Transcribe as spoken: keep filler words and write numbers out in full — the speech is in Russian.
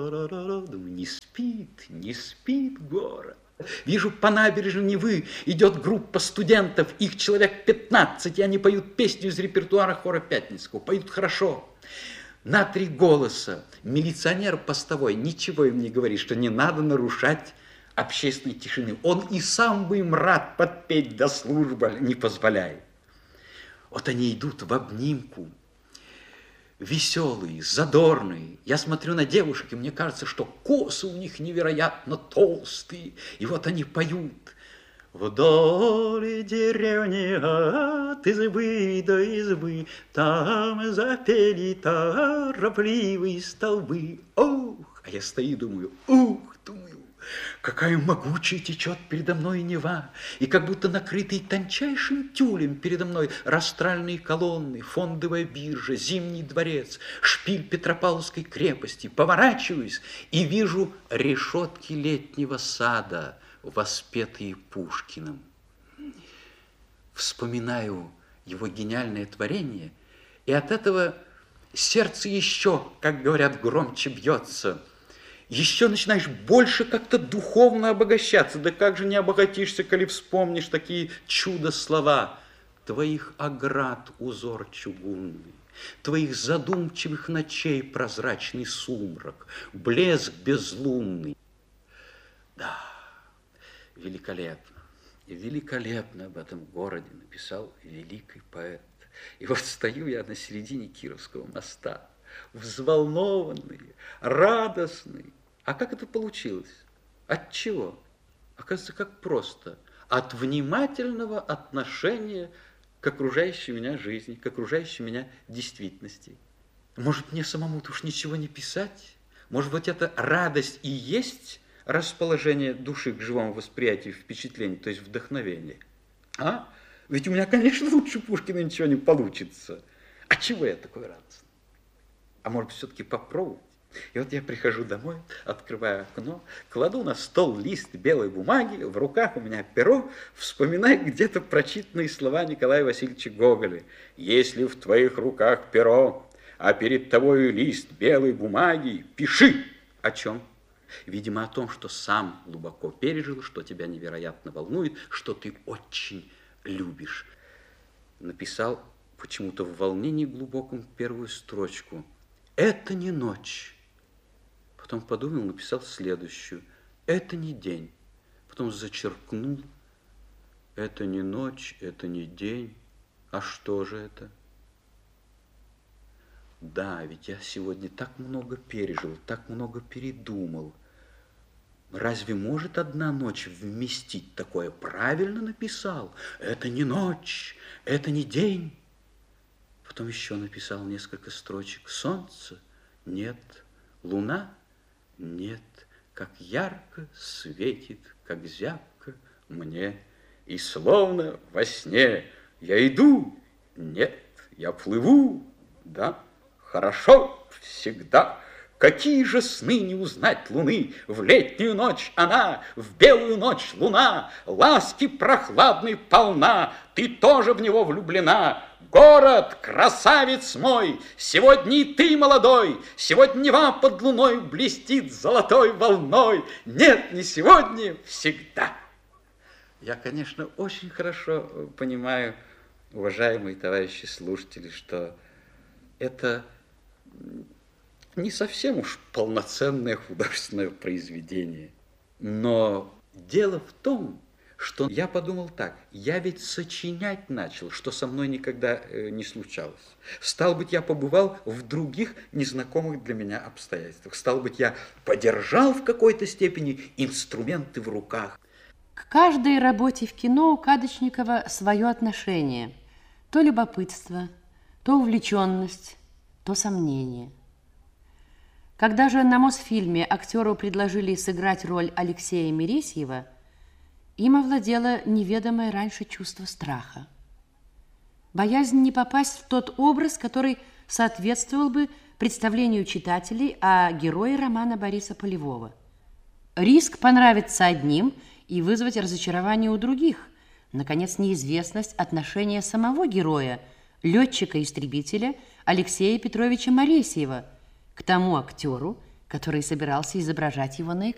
Думаю, не спит, не спит город. Вижу, по набережной Невы идет группа студентов, их человек пятнадцать, и они поют песню из репертуара хора Пятницкого, поют хорошо, на три голоса. Милиционер постовой ничего им не говорит, что не надо нарушать общественной тишины. Он и сам бы им рад подпеть, да служба не позволяет. Вот они идут в обнимку, веселые, задорные. Я смотрю на девушек, и мне кажется, что косы у них невероятно толстые. И вот они поют. Вдоль деревни от избы до избы, там запели торопливые столбы. Ох, а я стою и думаю, ух, думаю, какая могучая течет передо мной Нева, и как будто накрытый тончайшим тюлем передо мной растральные колонны, фондовая биржа, Зимний дворец, шпиль Петропавловской крепости. Поворачиваюсь и вижу решетки летнего сада, воспетые Пушкиным. Вспоминаю его гениальное творение, и от этого сердце еще, как говорят, громче бьется. Еще начинаешь больше как-то духовно обогащаться. Да как же не обогатишься, коли вспомнишь такие чудо-слова. Твоих оград узор чугунный, твоих задумчивых ночей прозрачный сумрак, блеск безлунный. Да, великолепно, и великолепно об этом городе написал великий поэт. И вот стою я на середине Кировского моста, взволнованный, радостный. А как это получилось? От чего? Оказывается, как просто. От внимательного отношения к окружающей меня жизни, к окружающей меня действительности. Может, мне самому-то уж ничего не писать? Может быть, это радость и есть расположение души к живому восприятию, впечатлению, то есть вдохновение? А? Ведь у меня, конечно, лучше Пушкина ничего не получится. А чего я такой радостный? А может, все-таки попробовать? И вот я прихожу домой, открываю окно, кладу на стол лист белой бумаги, в руках у меня перо, вспоминаю где-то прочитанные слова Николая Васильевича Гоголя. «Если в твоих руках перо, а перед тобою лист белой бумаги, пиши». О чем? Видимо, о том, что сам глубоко пережил, что тебя невероятно волнует, что ты очень любишь. Написал почему-то в волнении глубоком первую строчку. «Это не ночь». Потом подумал, написал следующую. «Это не день». Потом зачеркнул. «Это не ночь, это не день. А что же это?» Да, ведь я сегодня так много пережил, так много передумал. Разве может одна ночь вместить такое? Правильно написал. «Это не ночь, это не день». Потом еще написал несколько строчек. «Солнце? Нет. Луна? Нет. Как ярко светит, как зябко мне. И словно во сне я иду? Нет. Я плыву? Да. Хорошо всегда. Какие же сны не узнать луны? В летнюю ночь она, в белую ночь луна, ласки прохладной полна, ты тоже в него влюблена. Город, красавец мой, сегодня и ты молодой, сегодня Нева под луной блестит золотой волной. Нет, не сегодня, всегда. Я, конечно, очень хорошо понимаю, уважаемые товарищи слушатели, что это не совсем уж полноценное художественное произведение. Но дело в том, что я подумал так, я ведь сочинять начал, что со мной никогда э, не случалось. Стало быть, я побывал в других незнакомых для меня обстоятельствах. Стало быть, я подержал в какой-то степени инструменты в руках. К каждой работе в кино у Кадочникова свое отношение. То любопытство, то увлеченность, то сомнение. Когда же на Мосфильме актеру предложили сыграть роль Алексея Мересьева, им овладело неведомое раньше чувство страха. Боязнь не попасть в тот образ, который соответствовал бы представлению читателей о герое романа Бориса Полевого. Риск понравиться одним и вызвать разочарование у других. Наконец, неизвестность отношения самого героя, летчика-истребителя Алексея Петровича Моресьева, к тому актеру, который собирался изображать его на экране.